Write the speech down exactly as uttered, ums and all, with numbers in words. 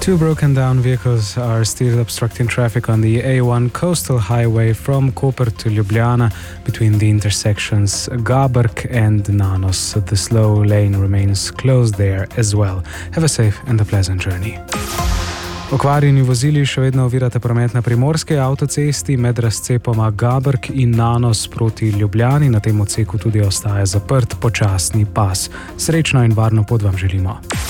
Two broken down vehicles are still obstructing traffic on the A one coastal highway from Koper to Ljubljana between the intersections Gaberk and Nanos. The slow lane remains closed there as well. Have a safe and a pleasant journey. Okvarjeni vozili še vedno ovirate promet na primorski avtocesti med razcepoma Gaberk in Nanos proti Ljubljani. Na tem odseku tudi ostaja zaprt počasni pas. Srečno in varno pot vam želimo.